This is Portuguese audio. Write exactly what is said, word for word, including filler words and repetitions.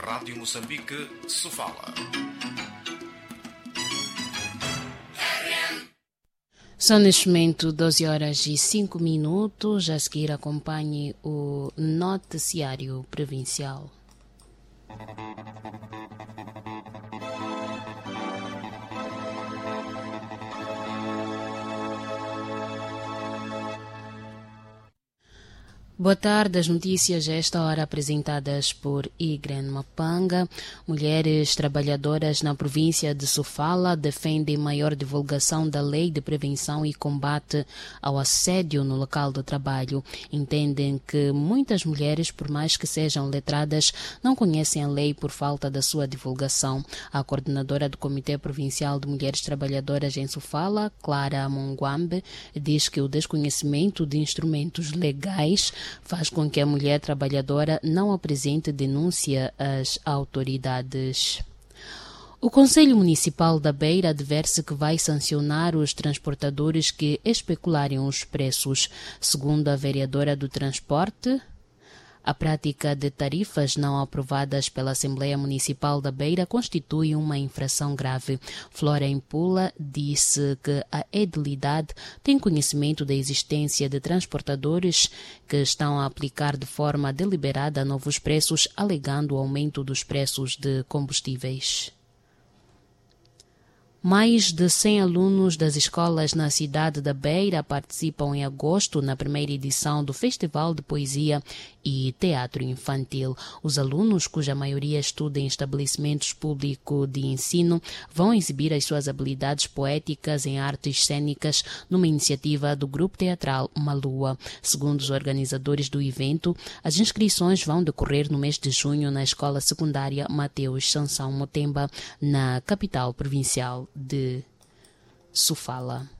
Rádio Moçambique, Sofala. São neste momento doze horas e cinco minutos. A seguir acompanhe o noticiário provincial. Boa tarde, as notícias a esta hora apresentadas por Igren Mapanga. Mulheres trabalhadoras na província de Sofala defendem maior divulgação da lei de prevenção e combate ao assédio no local de trabalho. Entendem que muitas mulheres, por mais que sejam letradas, não conhecem a lei por falta da sua divulgação. A coordenadora do Comitê Provincial de Mulheres Trabalhadoras em Sofala, Clara Monguambe, diz que o desconhecimento de instrumentos legais faz com que a mulher trabalhadora não apresente denúncia às autoridades. O Conselho Municipal da Beira adverte que vai sancionar os transportadores que especularem os preços. Segundo a vereadora do Transporte, a prática de tarifas não aprovadas pela Assembleia Municipal da Beira constitui uma infração grave. Flora Impula disse que a edilidade tem conhecimento da existência de transportadores que estão a aplicar de forma deliberada novos preços, alegando o aumento dos preços de combustíveis. Mais de cem alunos das escolas na cidade da Beira participam em agosto na primeira edição do Festival de Poesia e Teatro Infantil. Os alunos, cuja maioria estuda em estabelecimentos públicos de ensino, vão exibir as suas habilidades poéticas em artes cênicas numa iniciativa do Grupo Teatral Malua. Segundo os organizadores do evento, as inscrições vão decorrer no mês de junho na Escola Secundária Mateus Sansão Motemba, na capital provincial de Sofala.